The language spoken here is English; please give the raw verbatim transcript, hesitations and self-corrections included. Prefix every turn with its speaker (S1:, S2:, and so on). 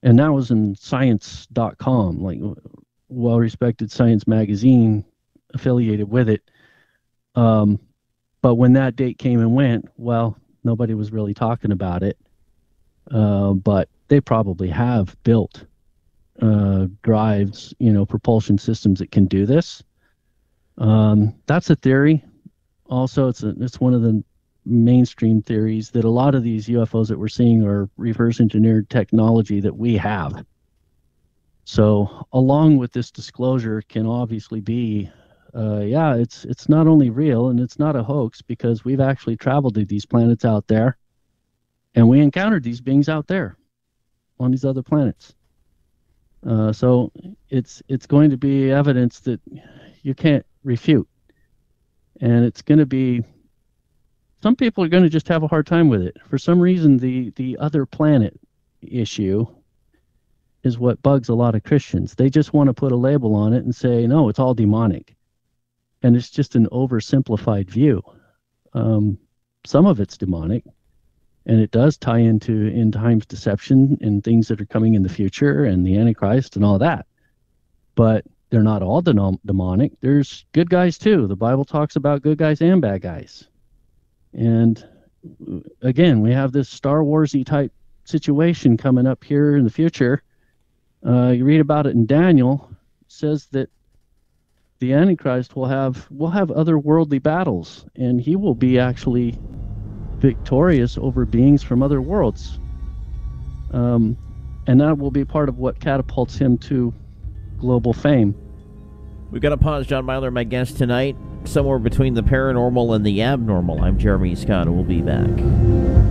S1: And that was in science dot com, like well-respected science magazine affiliated with it. Um, but when that date came and went, well, nobody was really talking about it. Uh, but they probably have built uh, drives, you know, propulsion systems that can do this. Um, that's a theory. Also, it's a, it's one of the mainstream theories that a lot of these U F Os that we're seeing are reverse engineered technology that we have. So, along with this disclosure, can obviously be, uh, yeah, it's it's not only real and it's not a hoax because we've actually traveled to these planets out there, and we encountered these beings out there on these other planets. Uh, so, it's it's going to be evidence that you can't refute, and it's going to be. Some people are going to just have a hard time with it. For some reason, the the other planet issue is what bugs a lot of Christians. They just want to put a label on it and say, no, it's all demonic. And it's just an oversimplified view. Um, some of it's demonic, and it does tie into end times deception and things that are coming in the future and the Antichrist and all that. But they're not all de- demonic. There's good guys too. The Bible talks about good guys and bad guys. And again, we have this Star Wars-y type situation coming up here in the future. Uh, you read about it in Daniel. It says that the Antichrist will have will have otherworldly battles, and he will be actually victorious over beings from other worlds. Um, and that will be part of what catapults him to global fame.
S2: We've got to pause. John Myler, my guest tonight, somewhere between the paranormal and the abnormal. I'm Jeremy Scott, and we'll be back.